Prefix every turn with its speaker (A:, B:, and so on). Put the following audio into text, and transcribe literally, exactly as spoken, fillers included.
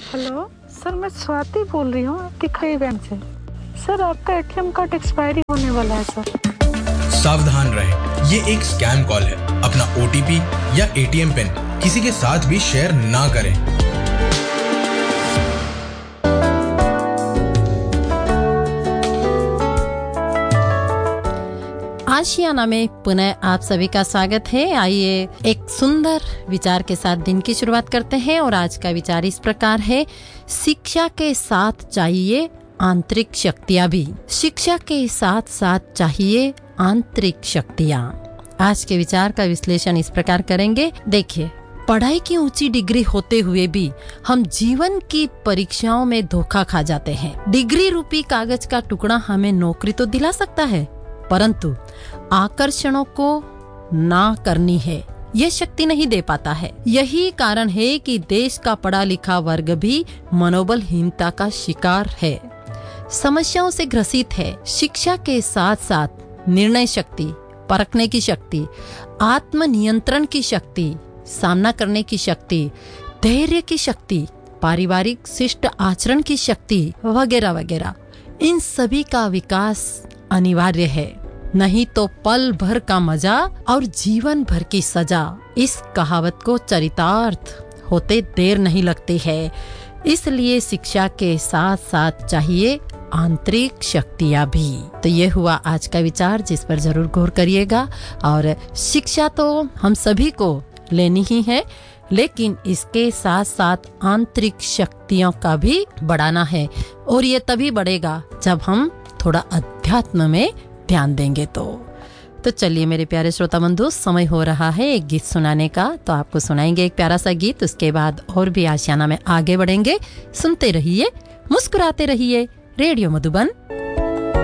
A: Hello sir, मैं स्वाति बोल रही हूँ आपके खई बैंक से। सर, आपका एटीएम कार्ड एक्सपायरी होने वाला है सर।
B: सावधान रहें, ये एक स्कैम कॉल है। अपना ओटीपी या एटीएम पिन किसी के साथ भी शेयर ना करें।
C: आशियाना में पुनः आप सभी का स्वागत है। आइए एक सुंदर विचार के साथ दिन की शुरुआत करते हैं और आज का विचार इस प्रकार है, शिक्षा के साथ चाहिए आंतरिक शक्तियां भी। शिक्षा के साथ साथ चाहिए आंतरिक शक्तियां। आज के विचार का विश्लेषण इस प्रकार करेंगे। देखिए, पढ़ाई की ऊंची डिग्री होते हुए भी हम जीवन की परीक्षाओं में धोखा खा जाते हैं। डिग्री रूपी कागज का टुकड़ा हमें नौकरी तो दिला सकता है, परंतु आकर्षणों को ना करनी है यह शक्ति नहीं दे पाता है। यही कारण है कि देश का पढ़ा लिखा वर्ग भी मनोबलहीनता का शिकार है, समस्याओं से ग्रसित है। शिक्षा के साथ साथ निर्णय शक्ति, परखने की शक्ति, आत्मनियंत्रण की शक्ति, सामना करने की शक्ति, धैर्य की शक्ति, पारिवारिक शिष्ट आचरण की शक्ति वगैरह वगैरह, इन सभी का विकास अनिवार्य है। नहीं तो पल भर का मजा और जीवन भर की सजा। इस कहावत को चरितार्थ होते देर नहीं लगती है। इसलिए शिक्षा के साथ साथ चाहिए आंतरिक शक्तियां भी। तो ये हुआ आज का विचार, जिस पर जरूर गौर करिएगा। और शिक्षा तो हम सभी को लेनी ही है, लेकिन इसके साथ साथ आंतरिक शक्तियों का भी बढ़ाना है। और ये तभी बढ़ेगा जब हम थोड़ा अध्यात्म में ध्यान देंगे। तो तो चलिए मेरे प्यारे श्रोता बंधु, समय हो रहा है एक गीत सुनाने का। तो आपको सुनाएंगे एक प्यारा सा गीत, उसके बाद और भी आशियाना में आगे बढ़ेंगे। सुनते रहिए, मुस्कुराते रहिए। रेडियो मधुबन